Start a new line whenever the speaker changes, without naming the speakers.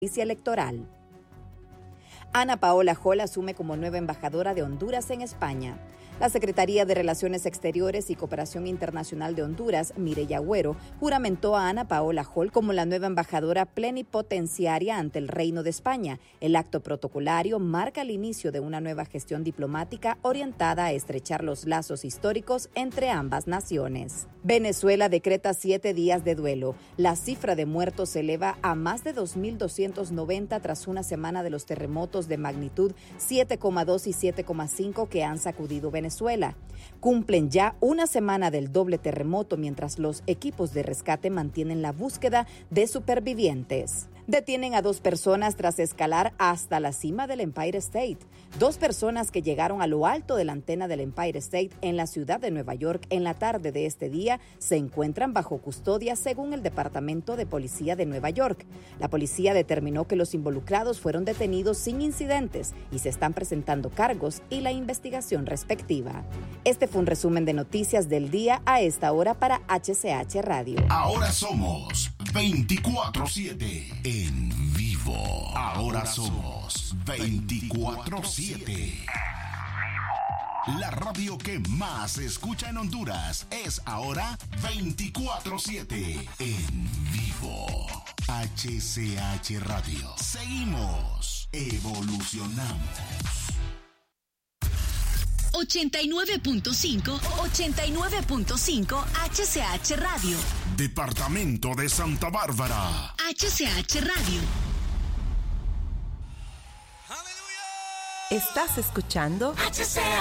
electoral. Ana Paola Hall asume como nueva embajadora de Honduras en España. La Secretaría de Relaciones Exteriores y Cooperación Internacional de Honduras, Mireya Agüero, juramentó a Ana Paola Hall como la nueva embajadora plenipotenciaria ante el Reino de España. El acto protocolario marca el inicio de una nueva gestión diplomática orientada a estrechar los lazos históricos entre ambas naciones. Venezuela decreta 7 días de duelo. La cifra de muertos se eleva a más de 2.290 tras una semana de los terremotos de magnitud 7,2 y 7,5 que han sacudido Venezuela. Cumplen ya una semana del doble terremoto mientras los equipos de rescate mantienen la búsqueda de supervivientes. Detienen a 2 personas tras escalar hasta la cima del Empire State. 2 personas que llegaron a lo alto de la antena del Empire State en la ciudad de Nueva York en la tarde de este día se encuentran bajo custodia según el Departamento de Policía de Nueva York. La policía determinó que los involucrados fueron detenidos sin incidentes y se están presentando cargos y la investigación respectiva. Este fue un resumen de noticias del día a esta hora para HCH Radio.
Ahora somos 24/7 en vivo. Ahora somos 24/7. La radio que más se escucha en Honduras es ahora 24/7 en vivo. HCH Radio. Seguimos, evolucionamos.
89.5 HCH Radio.
Departamento de Santa Bárbara.
HCH Radio.
¿Estás escuchando?
HCH.